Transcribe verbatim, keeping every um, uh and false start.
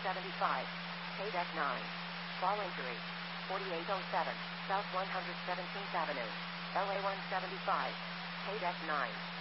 seventy-five. K-Deck nine. Fall injury. forty-eight oh seven, South one hundred seventeenth Avenue. L A one seventy-five. K-Deck nine.